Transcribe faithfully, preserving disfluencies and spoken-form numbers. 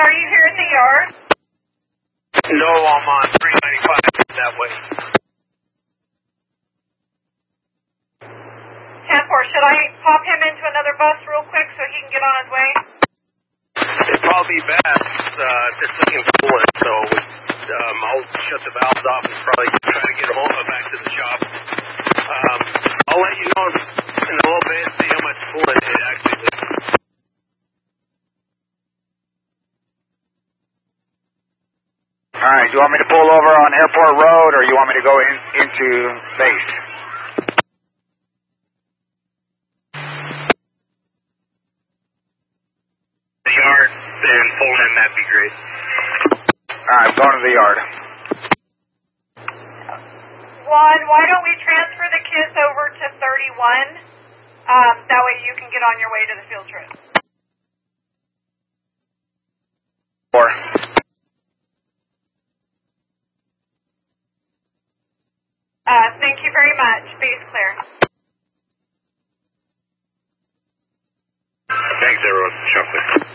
are you here at the yard? No, I'm on three ninety-five that way. ten four, should I pop him into another bus real quick so he can get on his way? It'd probably be best. Uh, this thing is cooling, so um, I'll shut the valves off and probably try to get home uh, back to the shop. Um, I'll let you know in a little bit, see how much coolant it actually is. All right, do you want me to pull over on Airport Road, or you want me to go in, into base? The yard, then pull in, that'd be great. All right, I'm going to the yard. One, why don't we transfer the kids over to thirty-one? Um, that way you can get on your way to the field trip. Four. Uh, thank you very much. Base clear. Thanks, everyone. Shop clear.